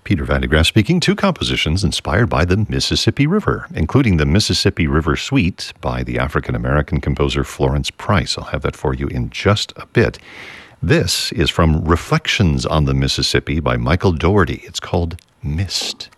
Peter Van de Graaff speaking. Two compositions inspired by the Mississippi River, including the Mississippi River Suite by the African-American composer Florence Price. I'll have that for you in just a bit. This is from Reflections on the Mississippi by Michael Dougherty. It's called Mist.